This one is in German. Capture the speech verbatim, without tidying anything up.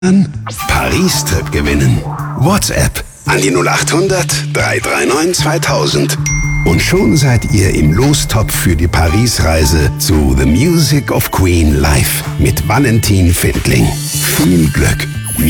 Paris-Trip gewinnen. WhatsApp an die null acht hundert, drei drei neun, zweitausend. Und schon seid ihr im Lostopf für die Paris-Reise zu The Music of Queen live mit Valentin Findling. Viel Glück!